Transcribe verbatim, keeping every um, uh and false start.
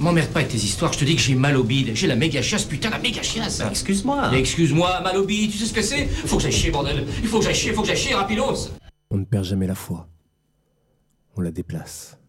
M'emmerde pas avec tes histoires, je te dis que j'ai mal au bide. J'ai la méga chiasse, putain, la méga chiasse. Bah, excuse-moi. Excuse-moi, mal au bide, tu sais ce que c'est? Faut que j'aille chier, bordel. Il faut que j'aille chier, faut que j'aille chier, rapidos. On ne perd jamais la foi. On la déplace.